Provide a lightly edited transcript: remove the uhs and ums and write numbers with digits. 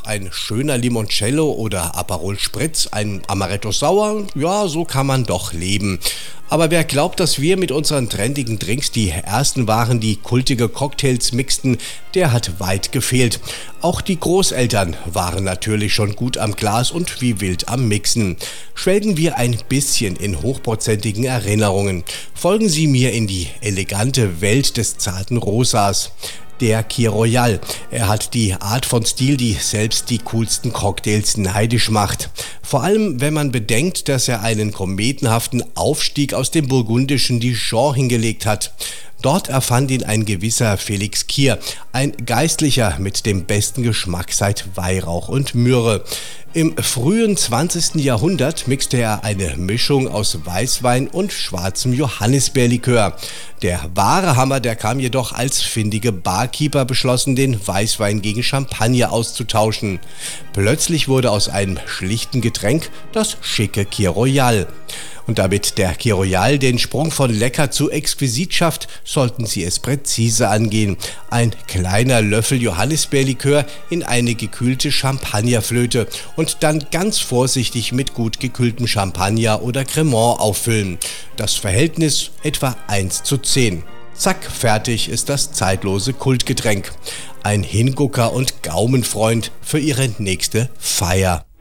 Ach, ein schöner Limoncello oder Aperol Spritz, ein Amaretto Sauer, ja, so kann man doch leben. Aber wer glaubt, dass wir mit unseren trendigen Drinks die ersten waren, die kultige Cocktails mixten, der hat weit gefehlt. Auch die Großeltern waren natürlich schon gut am Glas und wie wild am Mixen. Schwelgen wir ein bisschen in hochprozentigen Erinnerungen. Folgen Sie mir in die elegante Welt des zarten Rosas. Der Kir Royal. Er hat die Art von Stil, die selbst die coolsten Cocktails neidisch macht. Vor allem, wenn man bedenkt, dass er einen kometenhaften Aufstieg aus dem burgundischen Dijon hingelegt hat. Dort erfand ihn ein gewisser Felix Kir, ein Geistlicher mit dem besten Geschmack seit Weihrauch und Myrrhe. Im frühen 20. Jahrhundert mixte er eine Mischung aus Weißwein und schwarzem Johannisbeerlikör. Der wahre Hammer, der kam jedoch, als findige Barkeeper beschlossen, den Weißwein gegen Champagner auszutauschen. Plötzlich wurde aus einem schlichten Getränk das schicke Kir Royal. Und damit der Kir Royal den Sprung von lecker zu exquisit schafft, sollten Sie es präzise angehen. Ein kleiner Löffel Johannisbeerlikör in eine gekühlte Champagnerflöte und dann ganz vorsichtig mit gut gekühltem Champagner oder Cremant auffüllen. Das Verhältnis etwa 1:10. Zack, fertig ist das zeitlose Kultgetränk. Ein Hingucker und Gaumenfreund für Ihre nächste Feier.